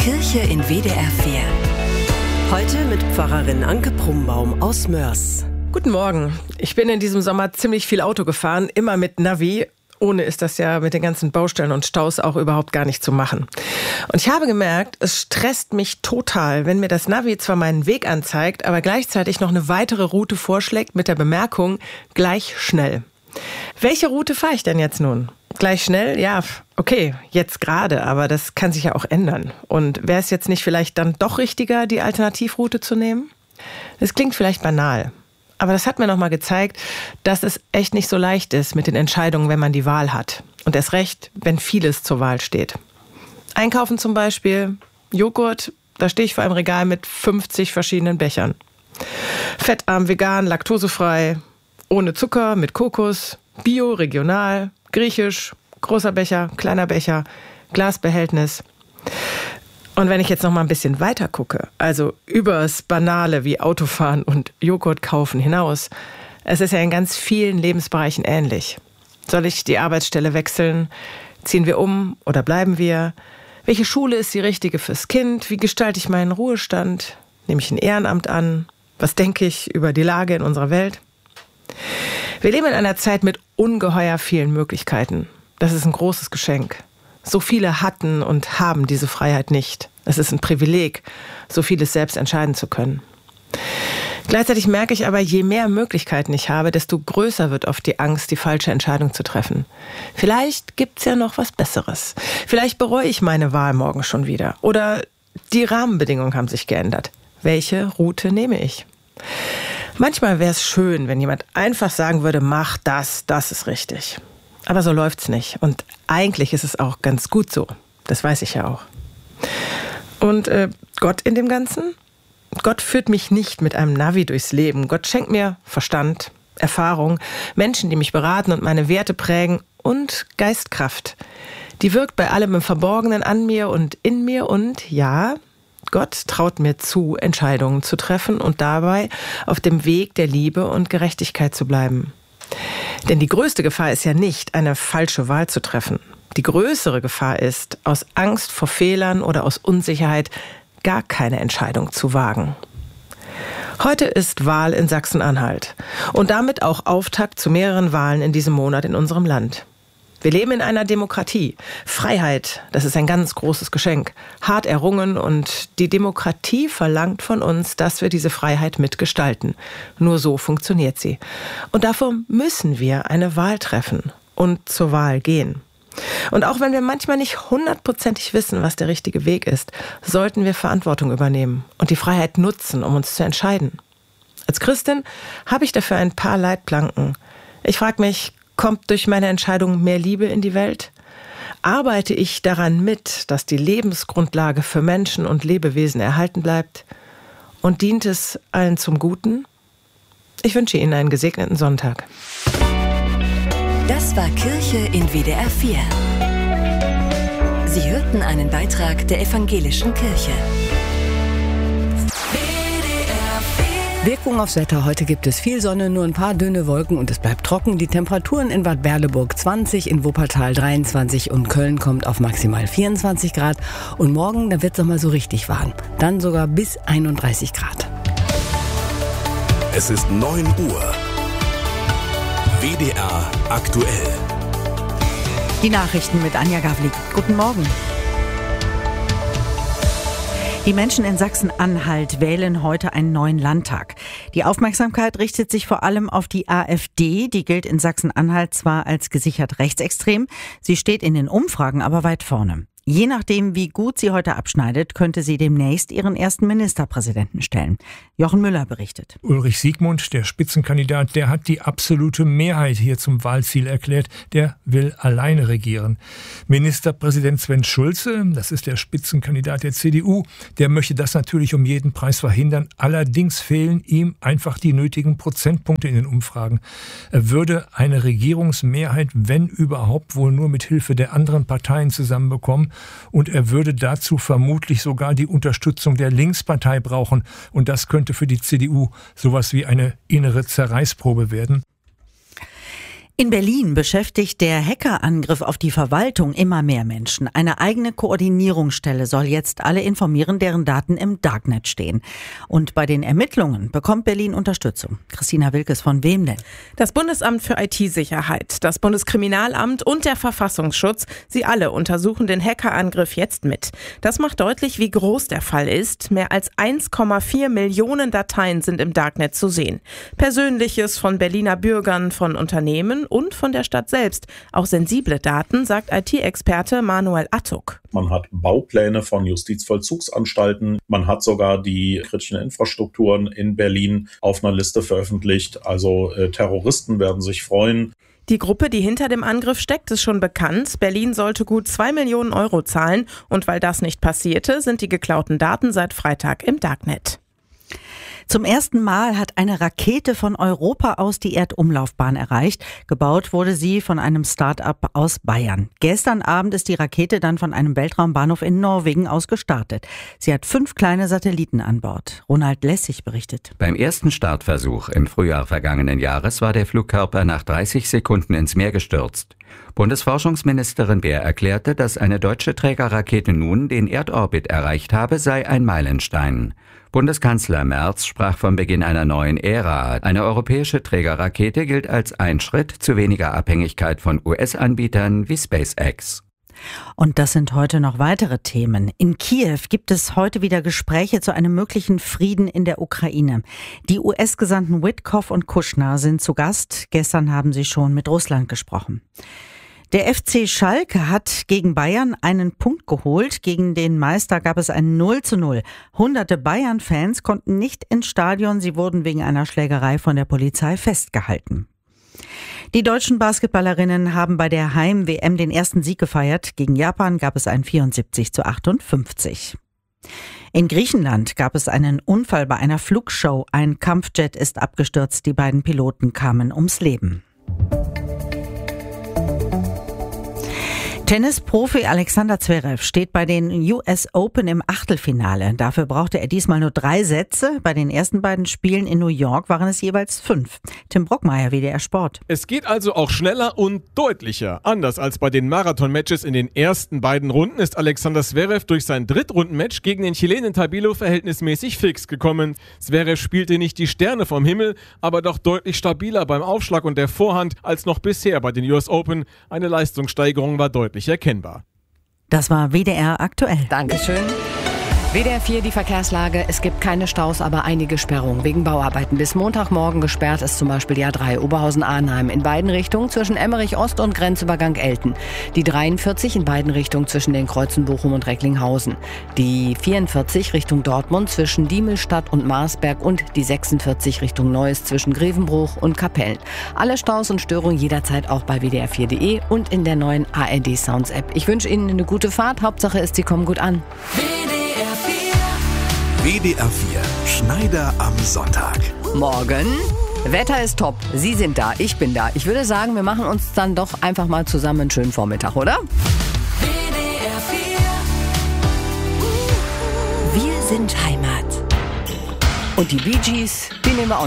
Kirche in WDR 4. Heute mit Pfarrerin Anke Prumbaum aus Mörs. Guten Morgen. Ich bin in diesem Sommer ziemlich viel Auto gefahren, immer mit Navi. Ohne ist das ja mit den ganzen Baustellen und Staus auch überhaupt gar nicht zu machen. Und ich habe gemerkt, es stresst mich total, wenn mir das Navi zwar meinen Weg anzeigt, aber gleichzeitig noch eine weitere Route vorschlägt mit der Bemerkung, gleich schnell. Welche Route fahre ich denn jetzt nun? Gleich schnell? Ja, okay, jetzt gerade, aber das kann sich ja auch ändern. Und wäre es jetzt nicht vielleicht dann doch richtiger, die Alternativroute zu nehmen? Das klingt vielleicht banal, aber das hat mir nochmal gezeigt, dass es echt nicht so leicht ist mit den Entscheidungen, wenn man die Wahl hat. Und erst recht, wenn vieles zur Wahl steht. Einkaufen zum Beispiel, Joghurt, da stehe ich vor einem Regal mit 50 verschiedenen Bechern. Fettarm, vegan, laktosefrei, ohne Zucker, mit Kokos, bio, regional, griechisch, großer Becher, kleiner Becher, Glasbehältnis. Und wenn ich jetzt noch mal ein bisschen weiter gucke, also übers Banale wie Autofahren und Joghurt kaufen hinaus, es ist ja in ganz vielen Lebensbereichen ähnlich. Soll ich die Arbeitsstelle wechseln? Ziehen wir um oder bleiben wir? Welche Schule ist die richtige fürs Kind? Wie gestalte ich meinen Ruhestand? Nehme ich ein Ehrenamt an? Was denke ich über die Lage in unserer Welt? Wir leben in einer Zeit mit ungeheuer vielen Möglichkeiten. Das ist ein großes Geschenk. So viele hatten und haben diese Freiheit nicht. Es ist ein Privileg, so vieles selbst entscheiden zu können. Gleichzeitig merke ich aber, je mehr Möglichkeiten ich habe, desto größer wird oft die Angst, die falsche Entscheidung zu treffen. Vielleicht gibt's ja noch was Besseres. Vielleicht bereue ich meine Wahl morgen schon wieder. Oder die Rahmenbedingungen haben sich geändert. Welche Route nehme ich? Manchmal wäre es schön, wenn jemand einfach sagen würde, mach das, das ist richtig. Aber so läuft's nicht. Und eigentlich ist es auch ganz gut so. Das weiß ich ja auch. Und Gott in dem Ganzen? Gott führt mich nicht mit einem Navi durchs Leben. Gott schenkt mir Verstand, Erfahrung, Menschen, die mich beraten und meine Werte prägen und Geistkraft. Die wirkt bei allem im Verborgenen an mir und in mir und ja, Gott traut mir zu, Entscheidungen zu treffen und dabei auf dem Weg der Liebe und Gerechtigkeit zu bleiben. Denn die größte Gefahr ist ja nicht, eine falsche Wahl zu treffen. Die größere Gefahr ist, aus Angst vor Fehlern oder aus Unsicherheit gar keine Entscheidung zu wagen. Heute ist Wahl in Sachsen-Anhalt und damit auch Auftakt zu mehreren Wahlen in diesem Monat in unserem Land. Wir leben in einer Demokratie. Freiheit, das ist ein ganz großes Geschenk. Hart errungen und die Demokratie verlangt von uns, dass wir diese Freiheit mitgestalten. Nur so funktioniert sie. Und dafür müssen wir eine Wahl treffen und zur Wahl gehen. Und auch wenn wir manchmal nicht hundertprozentig wissen, was der richtige Weg ist, sollten wir Verantwortung übernehmen und die Freiheit nutzen, um uns zu entscheiden. Als Christin habe ich dafür ein paar Leitplanken. Ich frage mich, kommt durch meine Entscheidung mehr Liebe in die Welt? Arbeite ich daran mit, dass die Lebensgrundlage für Menschen und Lebewesen erhalten bleibt? Und dient es allen zum Guten? Ich wünsche Ihnen einen gesegneten Sonntag. Das war Kirche in WDR 4. Sie hörten einen Beitrag der Evangelischen Kirche. Wirkung aufs Wetter. Heute gibt es viel Sonne, nur ein paar dünne Wolken und es bleibt trocken. Die Temperaturen in Bad Berleburg 20, in Wuppertal 23 und Köln kommt auf maximal 24 Grad. Und morgen, da wird es nochmal so richtig warm. Dann sogar bis 31 Grad. Es ist 9 Uhr. WDR aktuell. Die Nachrichten mit Anja Gavlik. Guten Morgen. Die Menschen in Sachsen-Anhalt wählen heute einen neuen Landtag. Die Aufmerksamkeit richtet sich vor allem auf die AfD. Die gilt in Sachsen-Anhalt zwar als gesichert rechtsextrem, sie steht in den Umfragen aber weit vorne. Je nachdem, wie gut sie heute abschneidet, könnte sie demnächst ihren ersten Ministerpräsidenten stellen. Jochen Müller berichtet. Ulrich Siegmund, der Spitzenkandidat, der hat die absolute Mehrheit hier zum Wahlziel erklärt. Der will alleine regieren. Ministerpräsident Sven Schulze, das ist der Spitzenkandidat der CDU, der möchte das natürlich um jeden Preis verhindern. Allerdings fehlen ihm einfach die nötigen Prozentpunkte in den Umfragen. Er würde eine Regierungsmehrheit, wenn überhaupt, wohl nur mit Hilfe der anderen Parteien zusammenbekommen. Und er würde dazu vermutlich sogar die Unterstützung der Linkspartei brauchen. Und das könnte für die CDU sowas wie eine innere Zerreißprobe werden. In Berlin beschäftigt der Hackerangriff auf die Verwaltung immer mehr Menschen. Eine eigene Koordinierungsstelle soll jetzt alle informieren, deren Daten im Darknet stehen. Und bei den Ermittlungen bekommt Berlin Unterstützung. Christina Wilkes, von wem denn? Das Bundesamt für IT-Sicherheit, das Bundeskriminalamt und der Verfassungsschutz, sie alle untersuchen den Hackerangriff jetzt mit. Das macht deutlich, wie groß der Fall ist. Mehr als 1,4 Millionen Dateien sind im Darknet zu sehen. Persönliches von Berliner Bürgern, von Unternehmen und von der Stadt selbst. Auch sensible Daten, sagt IT-Experte Manuel Attuk. Man hat Baupläne von Justizvollzugsanstalten. Man hat sogar die kritischen Infrastrukturen in Berlin auf einer Liste veröffentlicht. Also Terroristen werden sich freuen. Die Gruppe, die hinter dem Angriff steckt, ist schon bekannt. Berlin sollte gut 2 Millionen Euro zahlen. Und weil das nicht passierte, sind die geklauten Daten seit Freitag im Darknet. Zum ersten Mal hat eine Rakete von Europa aus die Erdumlaufbahn erreicht. Gebaut wurde sie von einem Start-up aus Bayern. Gestern Abend ist die Rakete dann von einem Weltraumbahnhof in Norwegen aus gestartet. Sie hat 5 kleine Satelliten an Bord. Ronald Lessig berichtet. Beim ersten Startversuch im Frühjahr vergangenen Jahres war der Flugkörper nach 30 Sekunden ins Meer gestürzt. Bundesforschungsministerin Beer erklärte, dass eine deutsche Trägerrakete nun den Erdorbit erreicht habe, sei ein Meilenstein. Bundeskanzler Merz sprach vom Beginn einer neuen Ära. Eine europäische Trägerrakete gilt als ein Schritt zu weniger Abhängigkeit von US-Anbietern wie SpaceX. Und das sind heute noch weitere Themen. In Kiew gibt es heute wieder Gespräche zu einem möglichen Frieden in der Ukraine. Die US-Gesandten Witkoff und Kushner sind zu Gast. Gestern haben sie schon mit Russland gesprochen. Der FC Schalke hat gegen Bayern einen Punkt geholt. Gegen den Meister gab es ein 0:0. Hunderte Bayern-Fans konnten nicht ins Stadion. Sie wurden wegen einer Schlägerei von der Polizei festgehalten. Die deutschen Basketballerinnen haben bei der Heim-WM den ersten Sieg gefeiert. Gegen Japan gab es ein 74:58. In Griechenland gab es einen Unfall bei einer Flugshow. Ein Kampfjet ist abgestürzt. Die beiden Piloten kamen ums Leben. Tennisprofi Alexander Zverev steht bei den US Open im Achtelfinale. Dafür brauchte er diesmal nur 3 Sätze. Bei den ersten beiden Spielen in New York waren es jeweils 5. Tim Brockmeier, WDR Sport. Es geht also auch schneller und deutlicher. Anders als bei den Marathon-Matches in den ersten beiden Runden ist Alexander Zverev durch sein Drittrundenmatch gegen den Chilenen Tabilo verhältnismäßig fix gekommen. Zverev spielte nicht die Sterne vom Himmel, aber doch deutlich stabiler beim Aufschlag und der Vorhand als noch bisher bei den US Open. Eine Leistungssteigerung war deutlich erkennbar. Das war WDR aktuell. Dankeschön. WDR 4, die Verkehrslage. Es gibt keine Staus, aber einige Sperrungen wegen Bauarbeiten. Bis Montagmorgen gesperrt ist zum Beispiel die A3 Oberhausen-Arnheim in beiden Richtungen zwischen Emmerich Ost und Grenzübergang Elten. Die 43 in beiden Richtungen zwischen den Kreuzen Bochum und Recklinghausen. Die 44 Richtung Dortmund zwischen Diemelstadt und Marsberg und die 46 Richtung Neuss zwischen Grevenbruch und Kapellen. Alle Staus und Störungen jederzeit auch bei wdr4.de und in der neuen ARD Sounds App. Ich wünsche Ihnen eine gute Fahrt. Hauptsache ist, Sie kommen gut an. WDR 4 Schneider am Sonntag. Morgen. Wetter ist top. Sie sind da, ich bin da. Ich würde sagen, wir machen uns dann doch einfach mal zusammen einen schönen Vormittag, oder? WDR 4. Wir sind Heimat. Und die Bee Gees, die nehmen wir auch